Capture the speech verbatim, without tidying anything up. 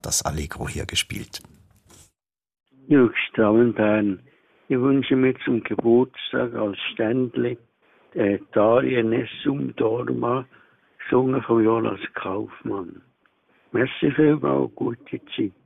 das Allegro hier gespielt. Jürg Strauenbern, ich wünsche mir zum Geburtstag als Ständli äh, Daria Nessum Dorma, gesungen von Jonas Kaufmann. Merci vielmals, gute Zeit.